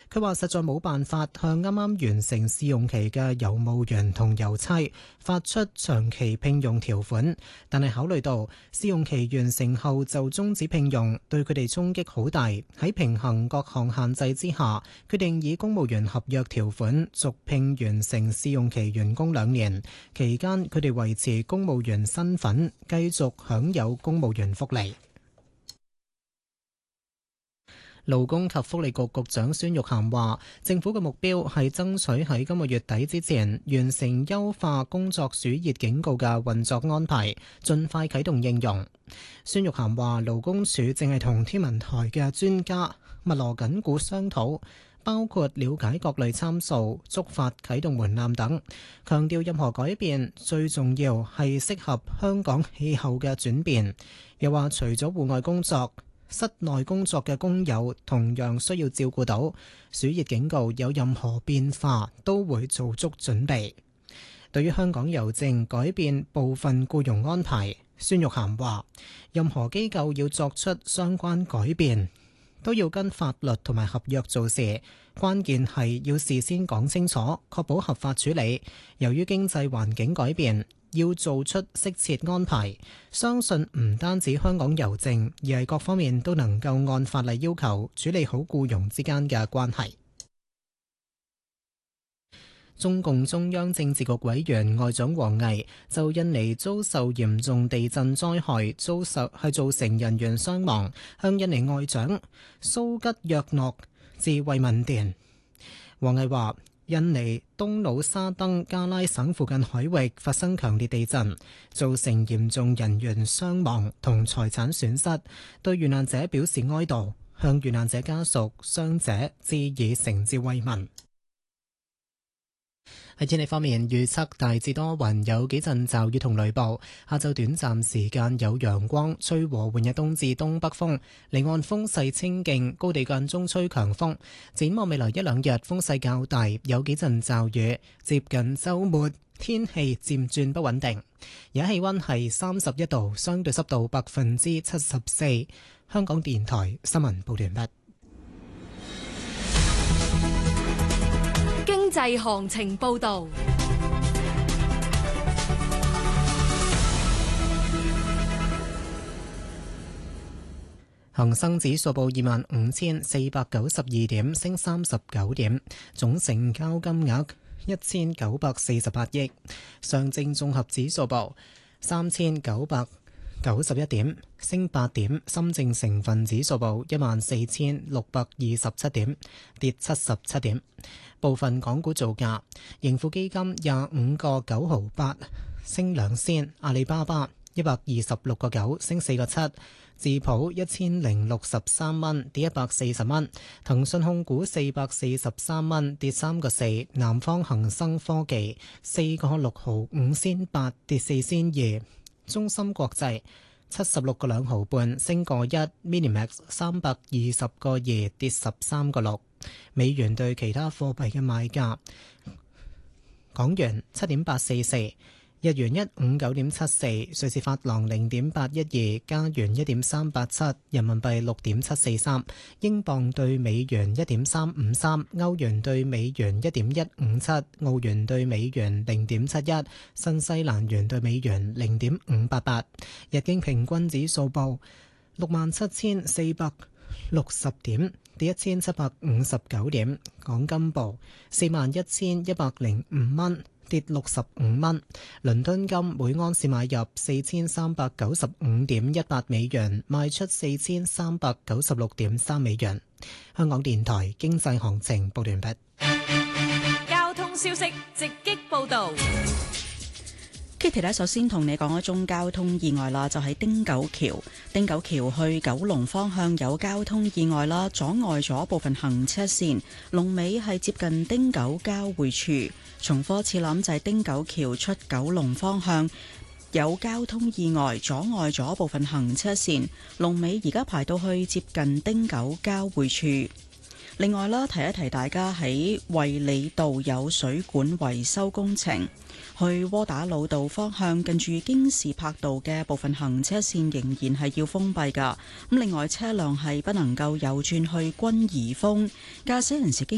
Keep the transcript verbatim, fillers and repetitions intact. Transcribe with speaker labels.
Speaker 1: 佢話實在冇辦法向啱啱完成試用期嘅郵務員同郵差發出長期聘用條款，但係考慮到試用期完成後就終止聘用，對佢哋衝擊好大。喺平衡各項限制之下，決定以公務員合約條款續聘完成試用期員工兩年，期間佢哋維持公務員身份，繼續享有公務員福利。勞工及福利局局長孫玉菡話，政府嘅目標係爭取喺今個月底之前完成優化工作暑熱警告嘅運作安排，盡快啟動應用。孫玉菡話，勞工處正係同天文台嘅專家密鑼緊鼓商討，包括了解各類參數、觸發啟動門檻等，強調任何改變最重要係適合香港氣候嘅轉變。又話除咗戶外工作，室內工作嘅工友同樣需要照顧到，暑熱警告有任何變化都會做足準備。對於香港郵政改變部分僱傭安排，孫玉菡話，任何機構要作出相關改變，都要跟法律同埋合約做事，關鍵係要事先講清楚，確保合法處理。由於經濟環境改變，要做出適切安排，相信唔單止香港郵政，而係各方面都能夠按法例要求處理好僱傭之間嘅關係。中共中央政治局委員外長王毅就印尼遭受嚴重地震災害，遭受係造成人員傷亡，向印尼外長蘇吉約諾致慰問電。王毅話，印尼東努沙登加拉省附近海域發生強烈地震，造成嚴重人員傷亡同財產損失，對遇難者表示哀悼，向遇難者家屬、傷者致以誠摯慰問。喺天氣方面，預測大致多雲，有幾陣驟雨同雷暴。下晝短暫時間有陽光，吹和緩嘅東至東北風，離岸風勢清勁，高地間中吹強風。展望未來一兩日風勢較大，有幾陣驟雨。接近週末，天氣漸轉不穩定。而家氣溫係三十一度，相對濕度百分之七十四。香港電台新聞報道完畢。
Speaker 2: 經濟行情報道，
Speaker 1: 恒生指數報二萬五千四百九十二點，升三十九點，總成交金額一千九百四十八億。上證綜合指數報三千九百九十一點，升八點。深證成分指數報一萬四千六百二十七點，跌七十七點。部分港股造價：盈富基金廿五個九毫八，升兩仙；阿里巴巴一百二十六個九，升四個七；智普一千零六十三蚊，跌一百四十蚊；騰訊控股四百四十三蚊，跌三個四；南方恒生科技四個六毫五仙八，跌四仙二；中芯國際七十六個兩毫半，升個一；Minimax 三百二十個二，跌十三個六。美元對其他貨幣嘅賣價：港元七點八四四，日元一五九點七四，瑞士法郎零點八一二，加元一點三八七，人民幣六點七四三，英鎊對美元一點三五三，歐元對美元一點一五七，澳元對美元零點七一，新西蘭元對美元零點五八八。日經平均指數報六萬七千四百六十點，跌一千七百五十九點。港金報四萬一千一百零五蚊，跌六十五蚊。倫敦金每盎司買入四千三百九十五點一八美元，賣出四千三百九十六點三美元。香港電台經濟行情報完畢。
Speaker 2: 交通消息直擊報道。
Speaker 3: Kitty 咧，首先同你講一宗交通意外啦，就喺汀九橋，汀九橋去九龍方向有交通意外啦，阻礙咗部分行車線，龍尾係接近汀九交匯處。重複次諗就係汀九橋出九龍方向有交通意外，阻礙咗部分行車線，龍尾而家排到去接近汀九交匯處。另外啦，提一提大家喺衛理道有水管維修工程，去窩打老道方向近住京士柏道嘅部分行車線仍然係要封閉㗎。咁另外車輛係不能夠右轉去君怡峰，駕駛人士經